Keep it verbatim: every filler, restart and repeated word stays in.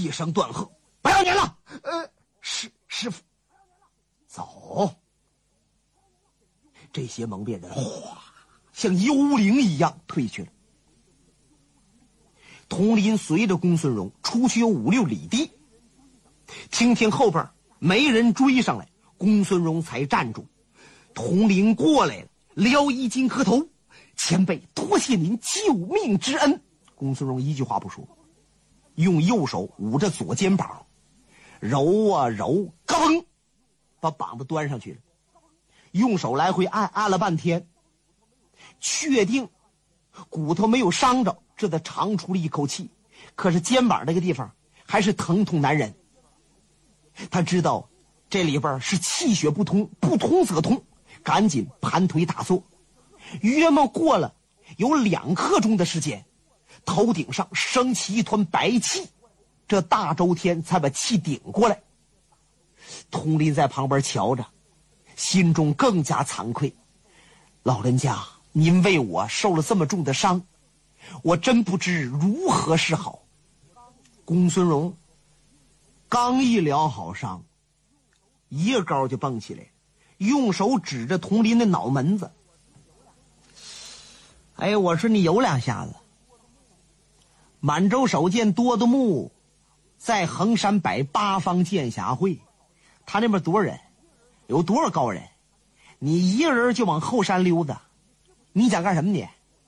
一声断喝：“不要撵了！”呃，师师傅，走。这些蒙面人哗，像幽灵一样退去了。佟林随着公孙荣出去有五六里地，听听后边没人追上来，公孙荣才站住。佟林过来了，撩衣襟磕头：“前辈多谢您救命之恩。”公孙荣一句话不说，用右手捂着左肩膀，揉啊揉，嘎嘣，把膀子端上去了。用手来回按，按了半天，确定骨头没有伤着，这才长出了一口气。可是肩膀那个地方还是疼痛难忍。他知道这里边是气血不通，不通则痛，赶紧盘腿打坐。约莫过了有两刻钟的时间，头顶上升起一团白气，这大周天才把气顶过来。佟林在旁边瞧着，心中更加惭愧。老人家，您为我受了这么重的伤，我真不知如何是好。公孙荣刚一疗好伤，一个高就蹦起来，用手指着佟林的脑门子：“哎，我说你有两下子。满洲首见多多木在衡山摆八方剑侠会，他那边多少人，有多少高人，你一个人就往后山溜达，你想干什么你？